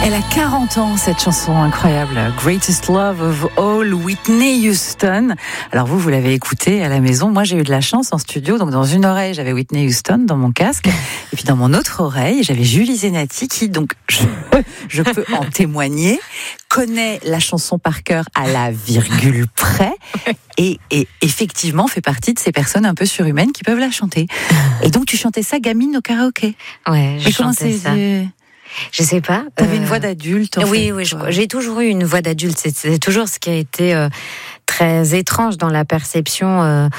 Elle a 40 ans, cette chanson incroyable, Greatest Love of All, Whitney Houston. Alors vous l'avez écoutée à la maison. Moi, j'ai eu de la chance en studio. Donc, dans une oreille, j'avais Whitney Houston dans mon casque. Et puis, dans mon autre oreille, j'avais Julie Zenati qui, donc, je peux en témoigner, connaît la chanson par cœur à la virgule près. Et effectivement, fait partie de ces personnes un peu surhumaines qui peuvent la chanter. Et donc, tu chantais ça gamine au karaoké. Ouais, je chantais ça. Je sais pas. T'avais une voix d'adulte. Oui, j'ai toujours eu une voix d'adulte. C'est toujours ce qui a été très étrange dans la perception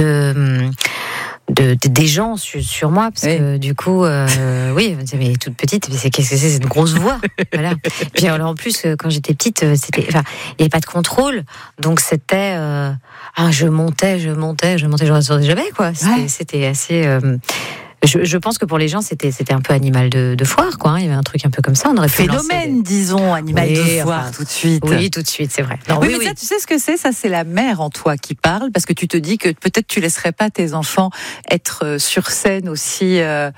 des gens sur moi, parce que du coup, oui, mais toute petite, mais qu'est-ce que c'est cette grosse voix, voilà. Puis alors en plus, quand j'étais petite, il n'y avait pas de contrôle, donc c'était, je montais, je ressortais jamais, quoi. C'était assez. Je pense que pour les gens, c'était un peu animal de foire, quoi. Il y avait un truc un peu comme ça. On aurait pu phénomène, disons, animal de foire, tout de suite. Oui, tout de suite, c'est vrai. Non, oui, mais ça, tu sais ce que c'est ? Ça, c'est la mère en toi qui parle, parce que tu te dis que peut-être tu laisserais pas tes enfants être sur scène aussi,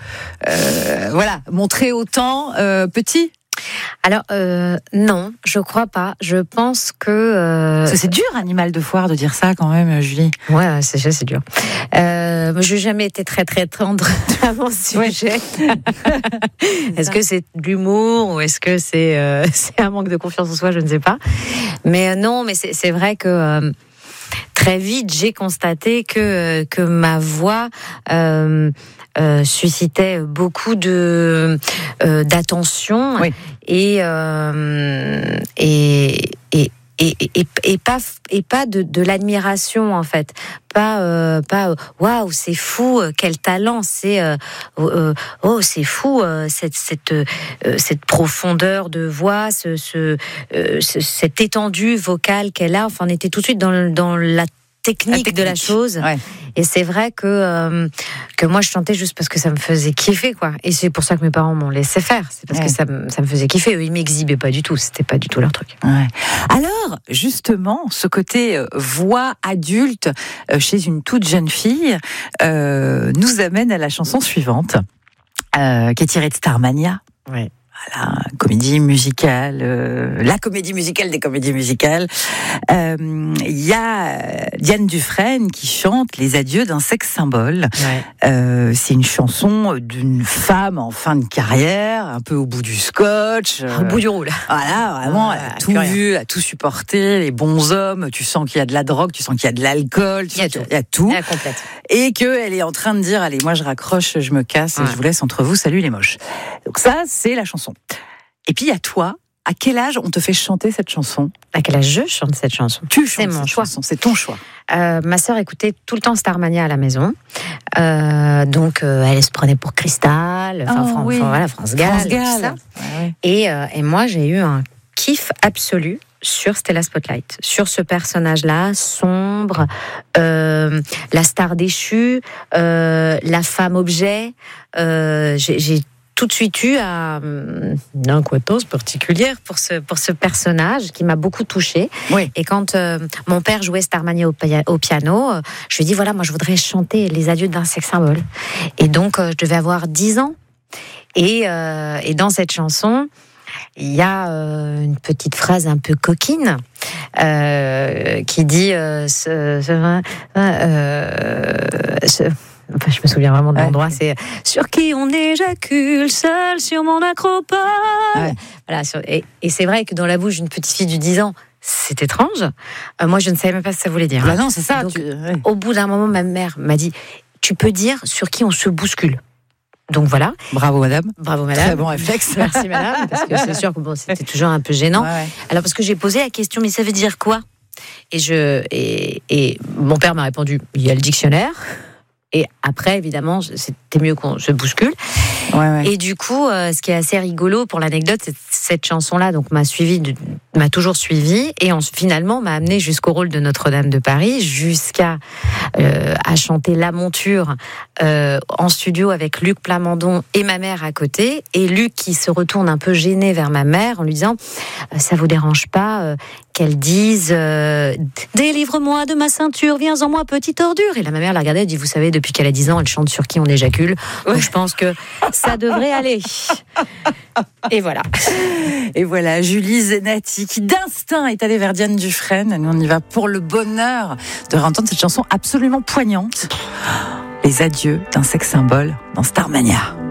montrer autant petits. Alors non, je crois pas. Je pense que c'est dur, animal de foire, de dire ça quand même, Julie. Ouais, c'est dur. Je n'ai jamais été très très tendre à mon sujet. Est-ce que c'est de l'humour ou est-ce que c'est un manque de confiance en soi ? Je ne sais pas. Mais non, mais c'est vrai que très vite j'ai constaté que ma voix suscitait beaucoup d'attention, oui. et pas de l'admiration, en fait, pas waouh, c'est fou, quel talent, c'est c'est fou, cette profondeur de voix, cette étendue vocale qu'elle a. Enfin, on était tout de suite dans la technique de la chose. Ouais. Et c'est vrai que moi je chantais juste parce que ça me faisait kiffer, quoi. Et c'est pour ça que mes parents m'ont laissé faire. C'est parce que ça me faisait kiffer. Eux, ils m'exhibaient pas du tout. C'était pas du tout leur truc. Ouais. Alors, justement, ce côté voix adulte chez une toute jeune fille nous amène à la chanson suivante, qui est tirée de Starmania. Ouais. Voilà, comédie musicale, la comédie musicale des comédies musicales. Il y a Diane Dufresne qui chante Les adieux d'un sexe symbole. Ouais. C'est une chanson d'une femme en fin de carrière, un peu au bout du scotch. Au bout du roule. Voilà, vraiment, elle a tout vu, elle a tout supporté, les bons hommes, tu sens qu'il y a de la drogue, tu sens qu'il y a de l'alcool, il y a tout. Et qu'elle est en train de dire, allez, moi je raccroche, je me casse, je vous laisse entre vous, salut les moches. Donc ça, c'est la chanson. Et puis, à toi, à quel âge on te fait chanter cette chanson ? À quel âge je chante cette chanson ? Tu chantes mon choix. C'est ton choix. Ma sœur écoutait tout le temps Starmania à la maison. Donc, elle se prenait pour Cristal, France Gall. Tout ça. Ouais. Et moi, j'ai eu un kiff absolu sur Stella Spotlight, sur ce personnage-là, sombre, la star déchue, la femme objet. J'ai tout de suite eu une incohérence particulière pour ce personnage qui m'a beaucoup touchée. Oui. Et quand mon père jouait Starmania au piano, je lui ai dit, voilà, moi je voudrais chanter Les adieux d'un sexe symbole. Et donc, je devais avoir 10 ans. Et dans cette chanson, il y a une petite phrase un peu coquine qui dit... je me souviens vraiment de l'endroit, c'est sur qui on éjacule seul sur mon acropole. Ouais. Voilà, et c'est vrai que dans la bouche d'une petite fille de 10 ans, c'est étrange. Moi, je ne savais même pas ce que ça voulait dire. Bah non, c'est ça. Donc, au bout d'un moment, ma mère m'a dit, tu peux dire sur qui on se bouscule. Donc voilà. Bravo madame. Bravo madame. Très bon réflexe. Merci madame, parce que c'est sûr que c'était toujours un peu gênant. Ouais. Alors parce que j'ai posé la question, mais ça veut dire quoi ? Et mon père m'a répondu, il y a le dictionnaire. Et après, évidemment, c'était mieux qu'on se bouscule. Ouais. Et du coup, ce qui est assez rigolo pour l'anecdote, c'est cette chanson-là, donc m'a toujours suivi et finalement m'a amené jusqu'au rôle de Notre-Dame de Paris, jusqu'à à chanter La Monture en studio avec Luc Plamondon et ma mère à côté. Et Luc qui se retourne un peu gêné vers ma mère en lui disant ça vous dérange pas qu'elle dise délivre-moi de ma ceinture, viens en moi petite ordure. Et ma mère la regardait et dit vous savez, depuis qu'elle a 10 ans, elle chante sur qui on éjacule. Donc je pense que Ça devrait aller. Et voilà. Et voilà, Julie Zenati, qui d'instinct est allée vers Diane Dufresne. Nous, on y va pour le bonheur de réentendre cette chanson absolument poignante. Les adieux d'un sex symbole dans Starmania.